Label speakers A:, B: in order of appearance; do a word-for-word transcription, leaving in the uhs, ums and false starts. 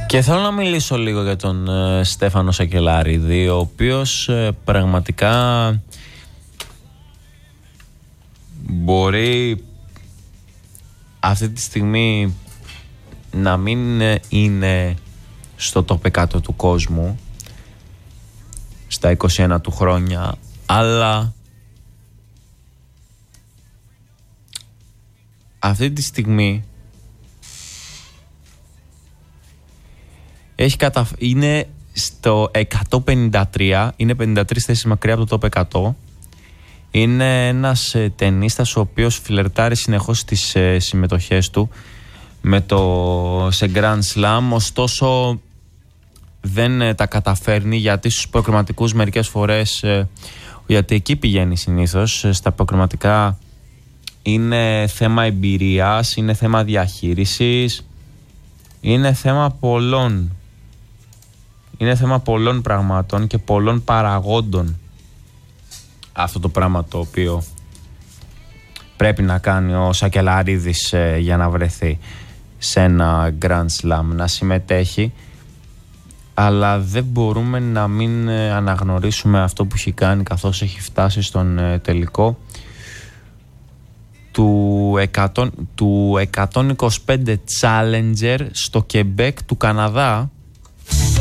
A: Και θέλω να μιλήσω λίγο για τον ε, Στέφανο Σακελαρίδη, ο οποίος ε, πραγματικά μπορεί αυτή τη στιγμή να μην είναι στο top εκατό του κόσμου στα είκοσι ένα του χρόνια, αλλά αυτή τη στιγμή έχει καταφ... είναι στο εκατόν πενήντα τρία, είναι πενήντα τρεις θέσεις μακριά από το top εκατό. Είναι ένας ε, τενίστας ο οποίος φιλερτάρει συνεχώς τις ε, συμμετοχές του με το, σε Grand Slam, ωστόσο δεν ε, τα καταφέρνει, γιατί στους προκριματικούς μερικές φορές, ε, γιατί εκεί πηγαίνει συνήθως, ε, στα προκριματικά είναι θέμα εμπειρίας, είναι θέμα διαχείρισης, είναι θέμα πολλών είναι θέμα πολλών πραγμάτων και πολλών παραγόντων αυτό το πράγμα το οποίο πρέπει να κάνει ο Σακελαρίδης ε, για να βρεθεί σε ένα Grand Slam, να συμμετέχει, αλλά δεν μπορούμε να μην ε, αναγνωρίσουμε αυτό που έχει κάνει, καθώς έχει φτάσει στον ε, τελικό του, εκατό, του εκατόν είκοσι πέντε Challenger στο Quebec του Καναδά,